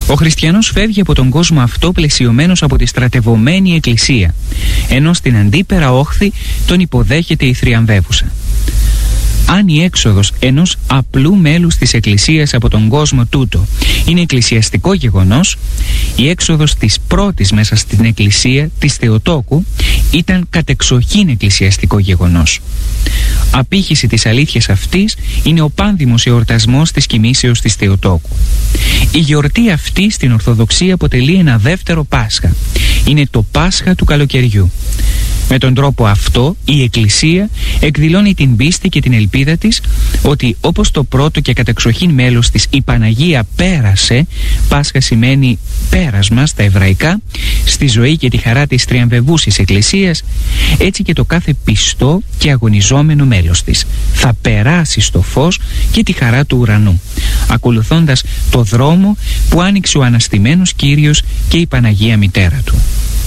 Ο χριστιανός φεύγει από τον κόσμο αυτό πλαισιωμένος από τη στρατευωμένη εκκλησία, ενώ στην αντίπερα όχθη τον υποδέχεται η θριαμβεύουσα. Αν η έξοδος ενός απλού μέλους της εκκλησίας από τον κόσμο τούτο είναι εκκλησιαστικό γεγονός, η έξοδος της πρώτης μέσα στην εκκλησία της Θεοτόκου ήταν κατεξοχήν εκκλησιαστικό γεγονός. Απήχηση της αλήθειας αυτής είναι ο πάνδημος εορτασμός της κοιμήσεως της Θεοτόκου. Η γιορτή αυτή στην Ορθοδοξία αποτελεί ένα δεύτερο Πάσχα. Είναι το Πάσχα του καλοκαιριού. Με τον τρόπο αυτό η Εκκλησία εκδηλώνει την πίστη και την ελπίδα της ότι όπως το πρώτο και κατεξοχήν μέλος της η Παναγία πέρασε, Πάσχα σημαίνει πέρασμα στα εβραϊκά, στη ζωή και τη χαρά της τριαμβευούσης Εκκλησίας, έτσι και το κάθε πιστό και αγωνιζόμενο μέλος της θα περάσει στο φως και τη χαρά του ουρανού, ακολουθώντας το δρόμο που άνοιξε ο αναστημένος Κύριος και η Παναγία Μητέρα του.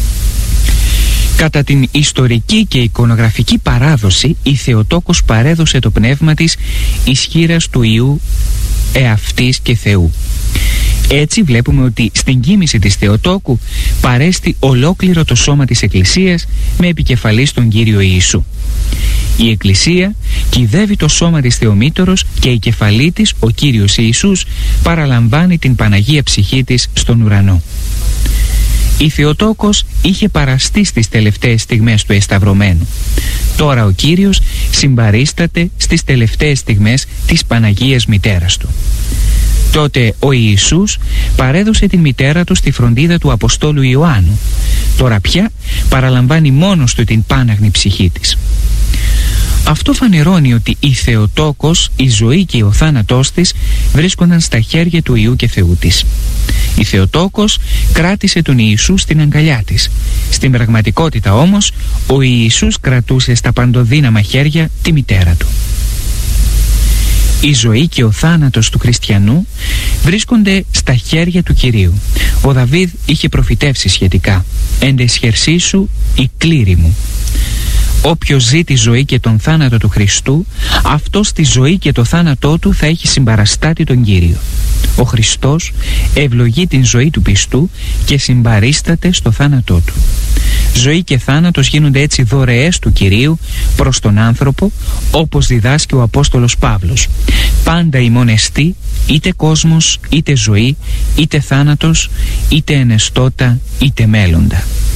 Κατά την ιστορική και εικονογραφική παράδοση, η Θεοτόκος παρέδωσε το πνεύμα της ισχύρας του Υιού εαυτής και Θεού. Έτσι βλέπουμε ότι στην κοίμηση της Θεοτόκου παρέστη ολόκληρο το σώμα της Εκκλησίας με επικεφαλής τον Κύριο Ιησού. Η Εκκλησία κυδεύει το σώμα της Θεομήτωρος και η κεφαλή της, ο Κύριος Ιησούς, παραλαμβάνει την Παναγία ψυχή της στον ουρανό. Η Θεοτόκος είχε παραστεί στις τελευταίες στιγμές του εσταυρωμένου. Τώρα ο Κύριος συμπαρίσταται στις τελευταίες στιγμές της Παναγίας Μητέρας του. Τότε ο Ιησούς παρέδωσε την μητέρα του στη φροντίδα του Αποστόλου Ιωάννου. Τώρα πια παραλαμβάνει μόνος του την πάναγνη ψυχή της. Αυτό φανερώνει ότι η Θεοτόκος, η ζωή και ο θάνατός της βρίσκονταν στα χέρια του Υιού και Θεού της. Η Θεοτόκος κράτησε τον Ιησού στην αγκαλιά της. Στην πραγματικότητα όμως ο Ιησούς κρατούσε στα παντοδύναμα χέρια τη μητέρα του. Η ζωή και ο θάνατος του χριστιανού βρίσκονται στα χέρια του Κυρίου. Ο Δαβίδ είχε προφητεύσει σχετικά: «Εν εσχερσί σου η κλήρη μου». Όποιος ζει τη ζωή και τον θάνατο του Χριστού, αυτός τη ζωή και το θάνατό του θα έχει συμπαραστάτη τον Κύριο. Ο Χριστός ευλογεί την ζωή του πιστού και συμπαρίσταται στο θάνατό του. Ζωή και θάνατος γίνονται έτσι δωρεές του Κυρίου προς τον άνθρωπο, όπως διδάσκει ο Απόστολος Παύλος. Πάντα ημών εστί, είτε κόσμος, είτε ζωή, είτε θάνατος, είτε ενεστώτα, είτε μέλλοντα.